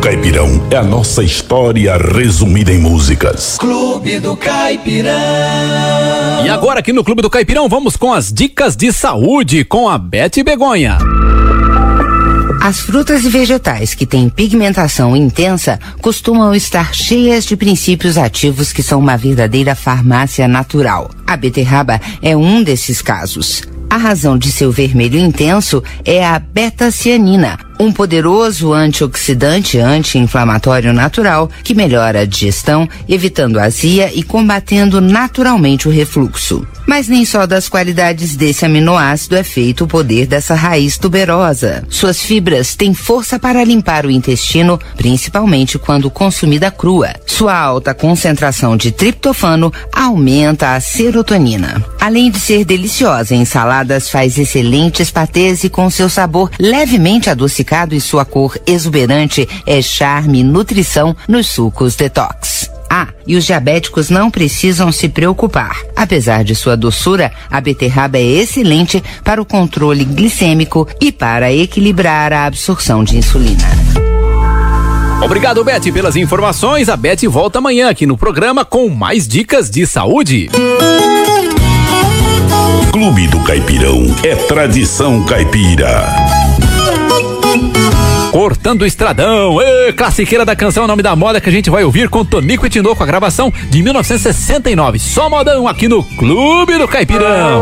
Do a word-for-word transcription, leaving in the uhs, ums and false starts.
Caipirão é a nossa história resumida em músicas. Clube do Caipirão. E agora aqui no Clube do Caipirão vamos com as dicas de saúde com a Beth Begonha. As frutas e vegetais que têm pigmentação intensa costumam estar cheias de princípios ativos que são uma verdadeira farmácia natural. A beterraba é um desses casos. A razão de seu vermelho intenso é a beta-cianina, um poderoso antioxidante anti-inflamatório natural que melhora a digestão, evitando azia e combatendo naturalmente o refluxo. Mas nem só das qualidades desse aminoácido é feito o poder dessa raiz tuberosa. Suas fibras têm força para limpar o intestino, principalmente quando consumida crua. Sua alta concentração de triptofano aumenta a serotonina. Além de ser deliciosa em saladas, faz excelentes patês e com seu sabor levemente adocicado e sua cor exuberante é charme e nutrição nos sucos detox. Ah, e os diabéticos não precisam se preocupar. Apesar de sua doçura, a beterraba é excelente para o controle glicêmico e para equilibrar a absorção de insulina. Obrigado, Beth, pelas informações. A Beth volta amanhã aqui no programa com mais dicas de saúde. Clube do Caipirão é tradição caipira. Cortando o Estradão, ê, classiqueira da canção, nome da moda que a gente vai ouvir com Tonico e Tinoco, a gravação de mil novecentos e sessenta e nove. Só modão aqui no Clube do Caipirão.